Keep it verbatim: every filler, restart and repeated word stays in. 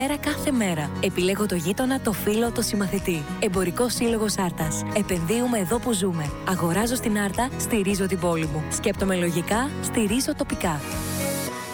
Κάθε μέρα. Επιλέγω το γείτονα, το φίλο, το συμμαθητή. Εμπορικός Σύλλογος Άρτας. Επενδύουμε εδώ που ζούμε. Αγοράζω στην Άρτα, στηρίζω την πόλη μου. Σκέπτομαι λογικά, στηρίζω τοπικά.